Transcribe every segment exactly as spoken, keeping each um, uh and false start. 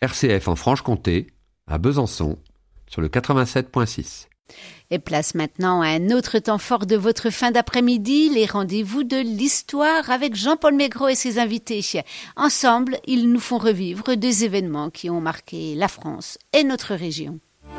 R C F en Franche-Comté, à Besançon, sur le quatre-vingt-sept virgule six. Et place maintenant à un autre temps fort de votre fin d'après-midi, les rendez-vous de l'histoire avec Jean-Paul Maigret et ses invités. Ensemble, ils nous font revivre des événements qui ont marqué la France et notre région.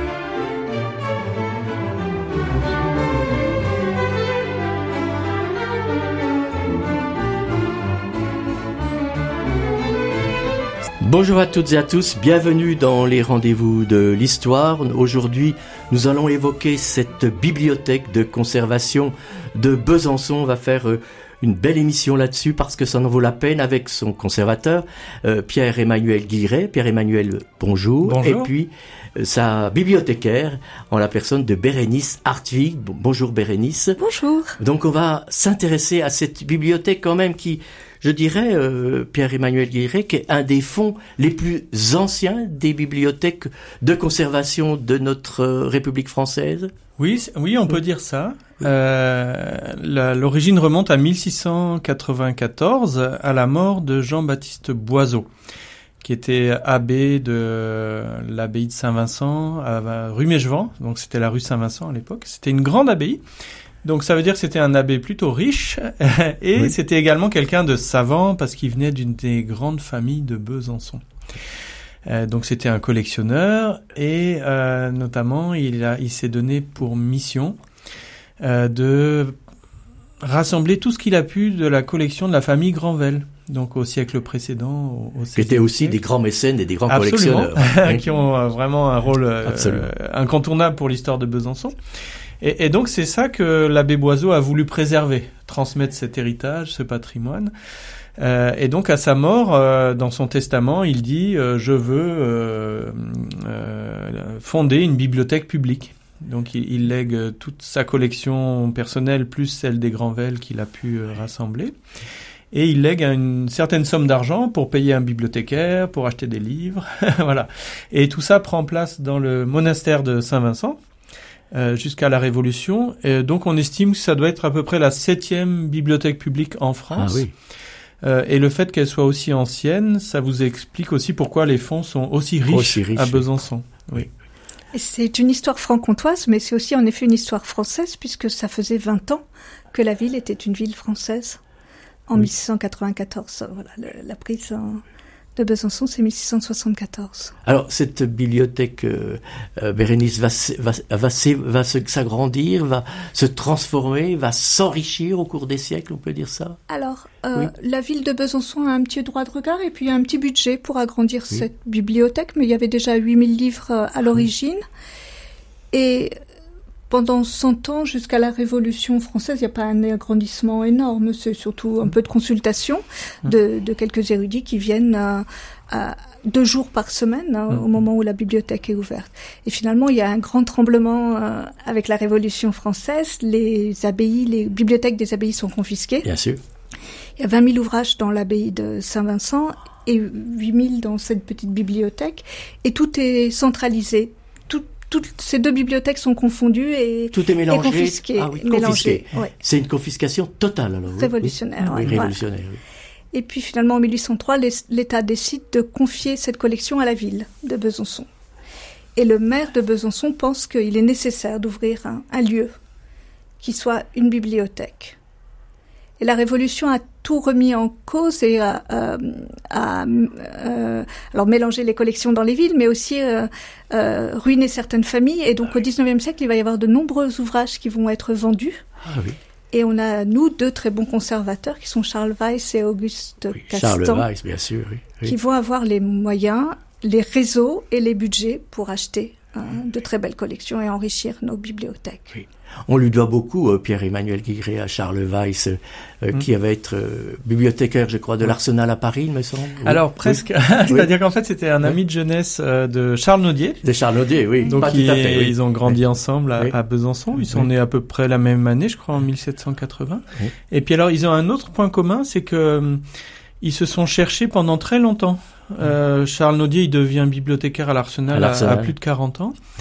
Bonjour à toutes et à tous, bienvenue dans les rendez-vous de l'histoire. Aujourd'hui, nous allons évoquer cette bibliothèque de conservation de Besançon. On va faire une belle émission là-dessus parce que ça en vaut la peine avec son conservateur, euh, Pierre-Emmanuel Guilleret. Pierre-Emmanuel, bonjour. Bonjour. Et puis, euh, sa bibliothécaire en la personne de Bérénice Hartwig. Bonjour Bérénice. Bonjour. Donc on va s'intéresser à cette bibliothèque quand même qui... Je dirais, euh, Pierre-Emmanuel Guilleret, qui est un des fonds les plus anciens des bibliothèques de conservation de notre euh, République française. Oui, oui, on peut dire ça. Euh, la, l'origine remonte à mille six cent quatre-vingt-quatorze, à la mort de Jean-Baptiste Boiseau, qui était abbé de l'abbaye de Saint-Vincent à rue Mégevent. Donc c'était la rue Saint-Vincent à l'époque. C'était une grande abbaye. Donc ça veut dire que c'était un abbé plutôt riche et oui. C'était également quelqu'un de savant parce qu'il venait d'une des grandes familles de Besançon. Euh, donc c'était un collectionneur et euh, notamment il, a, il s'est donné pour mission euh, de rassembler tout ce qu'il a pu de la collection de la famille Granvelle. Donc au siècle précédent, au, au qui étaient aussi des grands mécènes et des grands Absolument. collectionneurs. Qui ont euh, vraiment un rôle euh, incontournable pour l'histoire de Besançon. Et, et donc c'est ça que l'abbé Boiseau a voulu préserver, transmettre cet héritage, ce patrimoine. Euh, et donc à sa mort, euh, dans son testament, il dit euh, « Je veux euh, euh, fonder une bibliothèque publique ». Donc il, il lègue toute sa collection personnelle plus celle des Granvelle qu'il a pu euh, rassembler. Et il lègue une certaine somme d'argent pour payer un bibliothécaire, pour acheter des livres, voilà. Et tout ça prend place dans le monastère de Saint-Vincent. Euh, jusqu'à la Révolution. Et donc on estime que ça doit être à peu près la septième bibliothèque publique en France. Ah oui. Euh, et le fait qu'elle soit aussi ancienne, ça vous explique aussi pourquoi les fonds sont aussi riches, aussi riches à Besançon. Oui. Et c'est une histoire franc-comtoise, mais c'est aussi en effet une histoire française, puisque ça faisait vingt ans que la ville était une ville française. En oui. mille six cent quatre-vingt-quatorze, voilà, le, la prise en... de Besançon, c'est mille six cent soixante-quatorze. Alors, cette bibliothèque, euh, euh, Bérénice, va, va, va, va s'agrandir, va se transformer, va s'enrichir au cours des siècles, on peut dire ça? Alors, euh, oui. la ville de Besançon a un petit droit de regard et puis il y a un petit budget pour agrandir oui. cette bibliothèque, mais il y avait déjà huit mille livres à l'origine. Oui. Et pendant cent ans, jusqu'à la Révolution française, il n'y a pas un agrandissement énorme, c'est surtout un peu de consultation de, de quelques érudits qui viennent à, à deux jours par semaine, hein, mmh. au moment où la bibliothèque est ouverte. Et finalement, il y a un grand tremblement euh, avec la Révolution française. Les abbayes, les bibliothèques des abbayes sont confisquées. Bien sûr. Il y a vingt mille ouvrages dans l'abbaye de Saint-Vincent et huit mille dans cette petite bibliothèque. Et tout est centralisé. Toutes ces deux bibliothèques sont confondues et, tout est mélangé. et confisqué. Ah oui, mélangé, confisqué. Ouais. C'est une confiscation totale alors. Révolutionnaire. Oui, ouais, oui révolutionnaire. Voilà. Oui. Et puis finalement en mille huit cent trois, l'État décide de confier cette collection à la ville de Besançon. Et le maire de Besançon pense qu'il est nécessaire d'ouvrir un, un lieu qui soit une bibliothèque. Et la Révolution a tout remis en cause et a, a, a euh, alors mélangé les collections dans les villes, mais aussi euh, euh, ruiné certaines familles. Et donc au dix-neuvième siècle, il va y avoir de nombreux ouvrages qui vont être vendus. Ah oui. Et on a, nous, deux très bons conservateurs qui sont Charles Weiss et Auguste oui, Castan. Charles Weiss, bien sûr. Oui, oui. Qui vont avoir les moyens, les réseaux et les budgets pour acheter hein, de très belles collections et enrichir nos bibliothèques. Oui. On lui doit beaucoup, euh, Pierre-Emmanuel Guilleret, à Charles Weiss, euh, mmh. qui va être euh, bibliothécaire, je crois, de l'Arsenal à Paris, il me semble. Alors, oui. presque. Oui. C'est-à-dire qu'en fait, c'était un ami oui. de jeunesse euh, de Charles Nodier. De Charles Nodier, oui. Donc, pas il, tout à fait, oui. ils ont grandi oui. ensemble à, oui. à Besançon. Ils sont oui. nés à peu près la même année, je crois, en mille sept cent quatre-vingts. Oui. Et puis alors, ils ont un autre point commun, c'est que euh, ils se sont cherchés pendant très longtemps. Euh, Charles Nodier, il devient bibliothécaire à l'Arsenal à, à, à plus de quarante ans.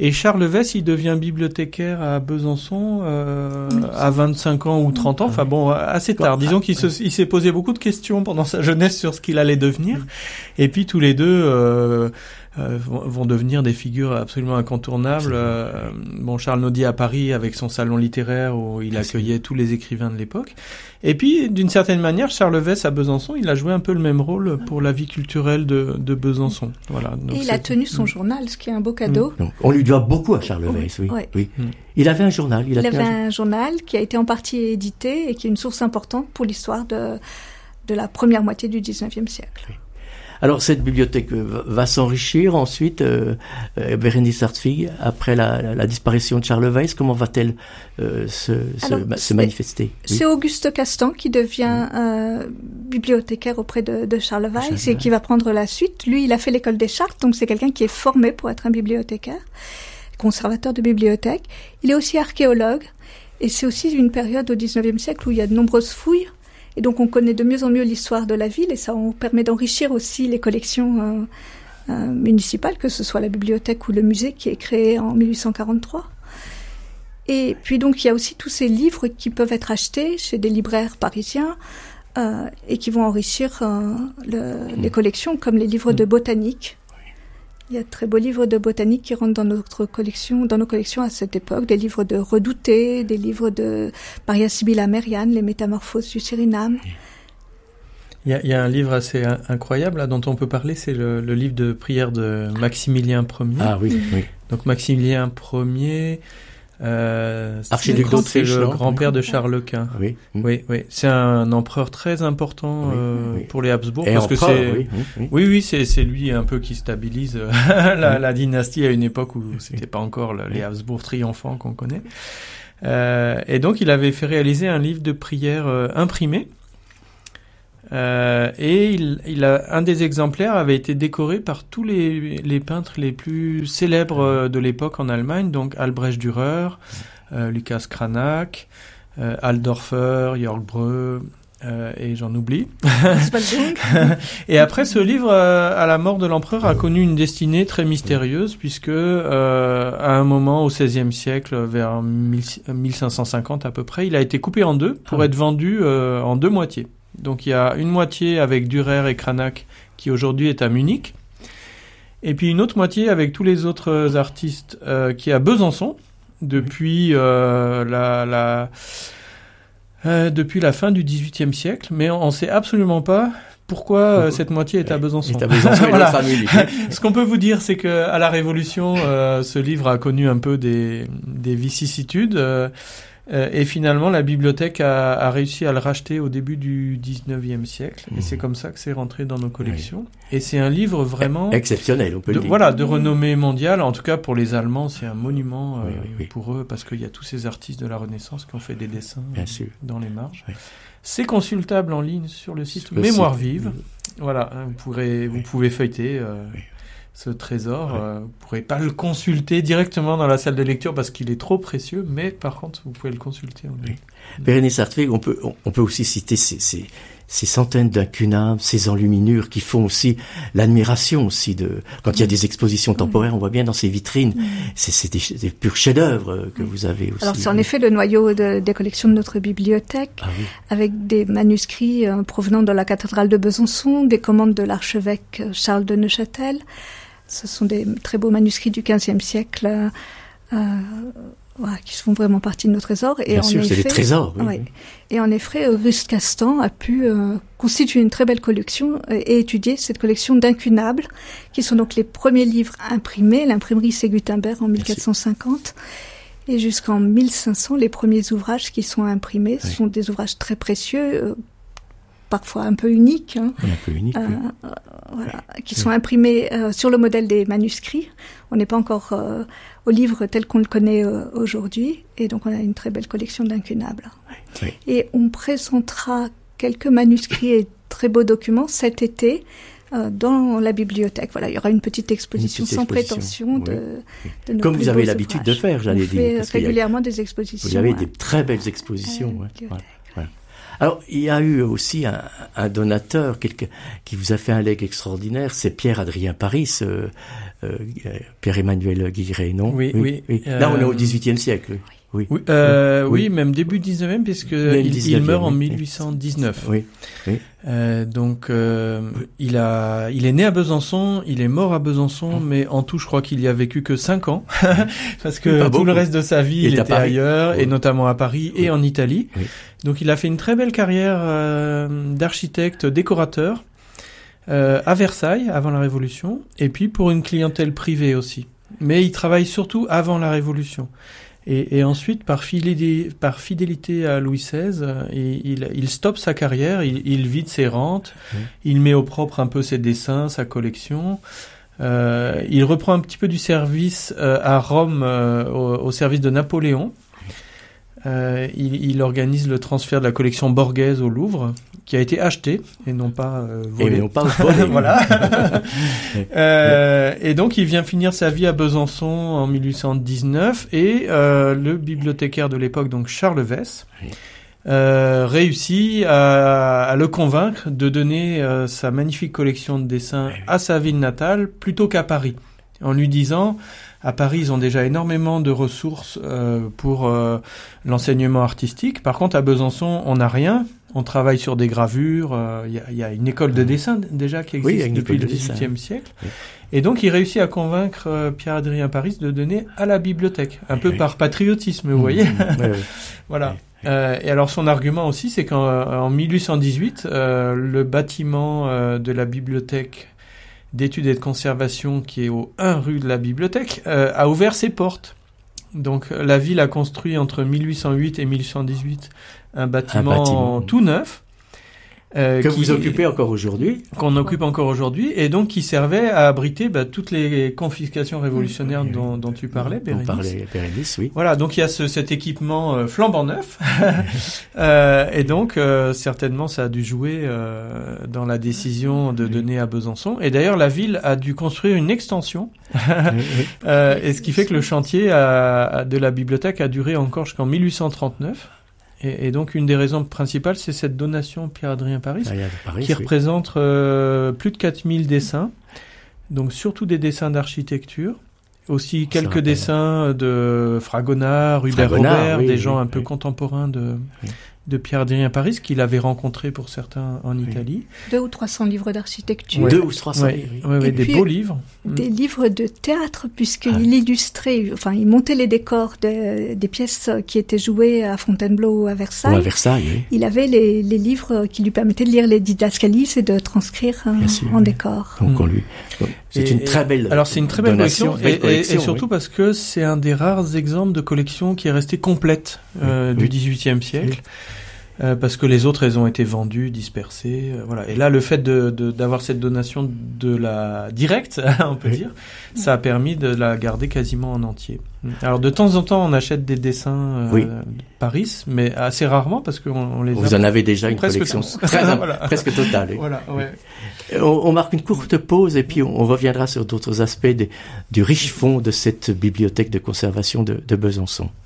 Et Charles Vess, il devient bibliothécaire à Besançon euh, oui. à vingt-cinq ans ou trente ans, enfin bon, assez tard. Disons qu'il se, il s'est posé beaucoup de questions pendant sa jeunesse sur ce qu'il allait devenir. Et puis tous les deux euh, euh, vont, vont devenir des figures absolument incontournables. Euh, bon, Charles Naudier à Paris avec son salon littéraire où il accueillait tous les écrivains de l'époque. Et puis, d'une certaine manière, Charles Vess à Besançon, il a joué un peu le même rôle pour la vie culturelle de, de Besançon. Voilà. Donc et il c'est... a tenu son journal, ce qui est un beau cadeau. Donc, on lui doit beaucoup à Charles Vess, oui. oui. oui. oui. Il avait un journal. Il, il a avait un... un journal qui a été en partie édité et qui est une source importante pour l'histoire de, de la première moitié du dix-neuvième siècle. Oui. Alors cette bibliothèque va s'enrichir ensuite, euh, euh, Bérénice Hartwig, après la, la, la disparition de Charles Vess, comment va-t-elle euh, se, Alors, se, se manifester? C'est oui. Auguste Castan qui devient oui. euh, bibliothécaire auprès de, de Charles Vess et qui va prendre la suite. Lui, il a fait l'école des chartes, donc c'est quelqu'un qui est formé pour être un bibliothécaire, conservateur de bibliothèque. Il est aussi archéologue et c'est aussi une période au dix-neuvième siècle où il y a de nombreuses fouilles. Et donc on connaît de mieux en mieux l'histoire de la ville et ça on permet d'enrichir aussi les collections euh, euh, municipales, que ce soit la bibliothèque ou le musée qui est créé en mille huit cent quarante-trois. Et puis donc il y a aussi tous ces livres qui peuvent être achetés chez des libraires parisiens euh, et qui vont enrichir euh, le, les collections, comme les livres de botanique. Il y a de très beaux livres de botanique qui rentrent dans notre collection, dans nos collections à cette époque, des livres de Redouté, des livres de Maria Sibylla Merian, les Métamorphoses du Suriname. Il y a, il y a un livre assez incroyable là, dont on peut parler, c'est le, le livre de prière de Maximilien Ier. Ah oui, oui. Donc Maximilien Ier, euh, archiduc c'est d'Autriche, le non grand-père de Charles Quint. Oui, oui, oui. C'est un empereur très important oui, euh, oui. pour les Habsbourg et parce empereur, que c'est, oui, oui, oui, oui, c'est c'est lui un peu qui stabilise la, oui. la dynastie à une époque où c'était pas encore le, les Habsbourg triomphants qu'on connaît. Euh, et donc il avait fait réaliser un livre de prière euh, imprimé. Euh, et il, il a, un des exemplaires avait été décoré par tous les, les peintres les plus célèbres de l'époque en Allemagne, donc Albrecht Dürer, euh, Lucas Cranach, euh, Altdorfer, Jörg Breu, euh, et j'en oublie. Et après, ce livre, euh, à la mort de l'empereur, a connu une destinée très mystérieuse, puisque euh, à un moment, au seizième siècle, vers mille cinq cent cinquante à peu près, il a été coupé en deux pour ah. être vendu euh, en deux moitiés. Donc il y a une moitié avec Dürer et Cranach qui aujourd'hui est à Munich, et puis une autre moitié avec tous les autres artistes euh, qui est à Besançon depuis euh, la, la euh, depuis la fin du dix-huitième siècle, mais on ne sait absolument pas pourquoi euh, cette moitié est à Besançon. Est à Besançon voilà. Ce qu'on peut vous dire, c'est que à la Révolution, euh, ce livre a connu un peu des, des vicissitudes. Euh, Euh, et finalement, la bibliothèque a, a réussi à le racheter au début du dix-neuvième siècle. Mmh. Et c'est comme ça que c'est rentré dans nos collections. Oui. Et c'est un livre vraiment... exceptionnel, on peut de, le dire. Voilà, de renommée mondiale. En tout cas, pour les Allemands, c'est un monument euh, oui, oui, oui. pour eux, parce qu'il y a tous ces artistes de la Renaissance qui ont fait des dessins Bien sûr. dans les marges. Oui. C'est consultable en ligne sur le site sur le Mémoire site. Vive. Oui. Voilà, hein, vous, pourrez, oui. vous pouvez feuilleter... Euh, oui. ce trésor, oui. euh, vous ne pourrez pas le consulter directement dans la salle de lecture parce qu'il est trop précieux, mais par contre, vous pouvez le consulter en ligne. Oui. Bérénice Hartwig, on peut, on, on peut aussi citer ces, ces, ces centaines d'incunables, ces enluminures qui font aussi l'admiration aussi de, quand il y a des expositions temporaires, on voit bien dans ces vitrines, c'est, c'est des, des purs chefs-d'œuvre que vous avez aussi. Alors c'est en effet le noyau de, des collections de notre bibliothèque, ah oui. avec des manuscrits euh, provenant de la cathédrale de Besançon, des commandes de l'archevêque Charles de Neuchâtel. Ce sont des très beaux manuscrits du quinzième siècle euh, euh, voilà, qui font vraiment partie de nos trésors. Et Bien en sûr, effet, c'est des trésors. Oui. Ouais. Et en effet, Auguste Castan a pu euh, constituer une très belle collection et étudier cette collection d'incunables, qui sont donc les premiers livres imprimés, l'imprimerie Ségutenberg en mille quatre cent cinquante. Et jusqu'en mille cinq cents, les premiers ouvrages qui sont imprimés oui. sont des ouvrages très précieux, euh, parfois un peu uniques, hein, un peu unique, euh, oui. euh, voilà, qui sont imprimés euh, sur le modèle des manuscrits. On n'est pas encore euh, au livre tel qu'on le connaît euh, aujourd'hui, et donc on a une très belle collection d'incunables. Oui. Et on présentera quelques manuscrits et très beaux documents cet été euh, dans la bibliothèque. Voilà, il y aura une petite exposition, une petite sans exposition. prétention oui. de, oui. de nos Comme vous avez ouvrages. l'habitude de faire, j'allais on dire. On fait régulièrement a, des expositions. Vous avez hein. des très belles expositions. Ouais. Voilà. Voilà. Alors, il y a eu aussi un, un donateur quelque, qui vous a fait un legs extraordinaire, c'est Pierre-Adrien Paris, euh, euh, Pierre-Emmanuel Guilleret, non? Oui, oui. oui. Là, euh... on est au dix-huitième siècle. Oui, oui, euh, oui. oui, même début dix-neuvième, puisque il, il meurt en oui. mille huit cent dix-neuf. Oui, oui. Euh, donc, euh, il a, il est né à Besançon, il est mort à Besançon, mmh. mais en tout, je crois qu'il y a vécu que cinq ans, parce que tout le reste de sa vie, il, il était ailleurs, oui. et notamment à Paris oui. et en Italie. Oui. Donc, il a fait une très belle carrière euh, d'architecte, décorateur, euh, à Versailles, avant la Révolution, et puis pour une clientèle privée aussi. Mais il travaille surtout avant la Révolution. Et, et ensuite, par fidélité, par fidélité à Louis seize, il, il, il stoppe sa carrière, il, il vide ses rentes, mmh. il met au propre un peu ses dessins, sa collection. Euh, il reprend un petit peu du service euh, à Rome, euh, au, au service de Napoléon. Euh, il, il organise le transfert de la collection Borghese au Louvre, qui a été achetée et non pas euh, volée. Et non pas volée. Voilà. euh, et donc il vient finir sa vie à Besançon en mille huit cent dix-neuf et euh, le bibliothécaire de l'époque, donc Charles Vess, euh, réussit à, à le convaincre de donner euh, sa magnifique collection de dessins à sa ville natale plutôt qu'à Paris, en lui disant: à Paris, ils ont déjà énormément de ressources euh, pour euh, l'enseignement artistique. Par contre, à Besançon, on n'a rien. On travaille sur des gravures. Il euh, y, y a une école de dessin déjà qui existe oui, depuis le dix-huitième siècle. Oui. Et donc, il réussit à convaincre euh, Pierre-Adrien Paris de donner à la bibliothèque, un oui, peu oui. par patriotisme, vous mmh, voyez. Oui, oui. Voilà. Oui. Euh, et alors, son argument aussi, c'est qu'en en mille huit cent dix-huit, euh, le bâtiment euh, de la bibliothèque d'études et de conservation qui est au un rue de la Bibliothèque, euh, a ouvert ses portes. Donc la ville a construit entre mille huit cent huit et mille huit cent dix-huit un bâtiment, un bâtiment. tout neuf. Euh, que qui, vous occupez encore aujourd'hui. Qu'on occupe encore aujourd'hui, et donc qui servait à abriter bah, toutes les confiscations révolutionnaires oui, dont, dont tu parlais, Bérénice. On parlait, Bérénice, oui. Voilà, donc il y a ce, cet équipement euh, flambant neuf, euh, et donc euh, certainement ça a dû jouer euh, dans la décision de donner à Besançon. Et d'ailleurs, la ville a dû construire une extension, euh, et ce qui fait que le chantier a, de la bibliothèque a duré encore jusqu'en mille huit cent trente-neuf. Et, et donc, une des raisons principales, c'est cette donation Pierre-Adrien Paris, ah, Paris qui oui. représente euh, plus de quatre mille dessins, donc surtout des dessins d'architecture, aussi quelques dessins de Fragonard, Hubert Fragonard, Robert, oui, des oui, gens oui, un peu oui. contemporains de, oui. de Pierre-Adrien Paris, qu'il avait rencontré pour certains en oui. Italie. Deux ou trois cents livres d'architecture. Ouais. Deux ou trois cents ouais. livres. Oui, ouais, des beaux livres. Des mmh. livres de théâtre, puisqu'il ah. illustrait, enfin, il montait les décors de, des pièces qui étaient jouées à Fontainebleau ou à Versailles. Ou à Versailles, oui. Il avait les, les livres qui lui permettaient de lire les didascalies et de transcrire euh, en oui. décor. Donc, on lui... C'est et, une très belle Alors, c'est une très belle collection, belle et, collection, et, et surtout oui. parce que c'est un des rares exemples de collection qui est resté complète euh, oui. du dix-huitième siècle. Oui. Euh, parce que les autres, elles ont été vendues, dispersées, euh, voilà. Et là, le fait de, de d'avoir cette donation de la directe, on peut oui. dire, ça a permis de la garder quasiment en entier. Alors, de temps en temps, on achète des dessins euh, oui. de Paris, mais assez rarement parce qu'on on les. Vous a en avez déjà une collection très voilà. presque totale. Oui. Voilà, ouais. On, on marque une courte pause et puis on, on reviendra sur d'autres aspects de, du riche fond de cette bibliothèque de conservation de, de Besançon.